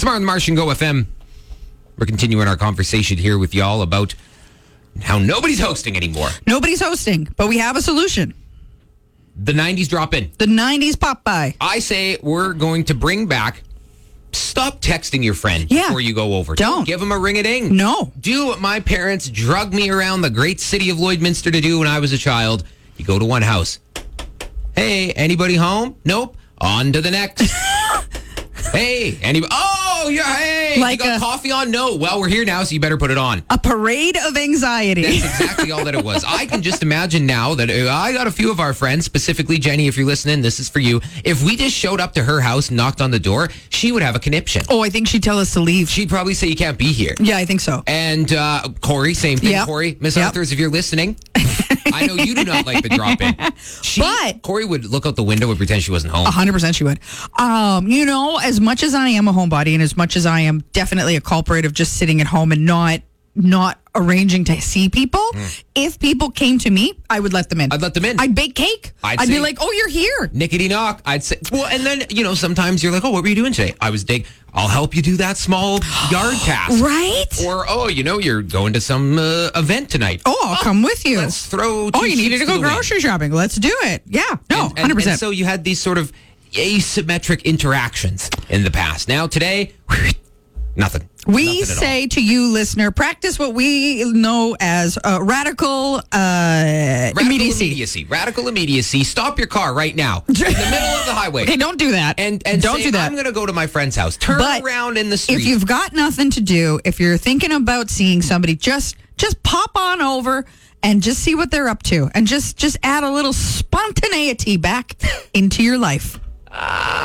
Samar and Marsh and Go FM. We're continuing our conversation here with y'all about how nobody's hosting anymore. Nobody's hosting, but we have a solution. The 90s drop in. The 90s pop by. I say we're going to bring back, stop texting your friend before you go over. Don't. Give him a ring-a-ding. No. Do what my parents drug me around the great city of Lloydminster to do when I was a child. You go to one house. Hey, anybody home? Nope. On to the next. Hey, anybody? Oh, yeah, hey. Like you got coffee on? No. Well, we're here now, so you better put it on. A parade of anxiety. That's exactly all that it was. I can just imagine now that I got a few of our friends, specifically Jenny, if you're listening, this is for you. If we just showed up to her house and knocked on the door, she would have a conniption. Oh, I think she'd tell us to leave. She'd probably say you can't be here. Yeah, I think so. And Corey, same thing. Yep. Corey, Miss Arthurs, if you're listening, I know you do not like the drop-in. But Corey would look out the window and pretend she wasn't home. 100% she would. As much as I am a homebody and as much as I am definitely a culprit of just sitting at home and not arranging to see people, if people came to me, I would let them in. I'd let them in. I'd bake cake. I'd be like, oh, you're here. Nickety knock. I'd say, well, and then, sometimes you're like, oh, what were you doing today? I was I'll help you do that small yard task. Right? Or, you're going to some event tonight. Oh, I'll come with you. Let's throw you needed to go grocery shopping. Let's do it. Yeah. No, 100%. And so you had these sort of asymmetric interactions in the past. Now, today, nothing. We say to you, listener, practice what we know as radical immediacy. Radical immediacy. Stop your car right now in the middle of the highway. Okay, don't do that. And don't do that. I'm going to go to my friend's house. Turn around in the street. If you've got nothing to do, if you're thinking about seeing somebody, just pop on over and just see what they're up to, and just add a little spontaneity back into your life.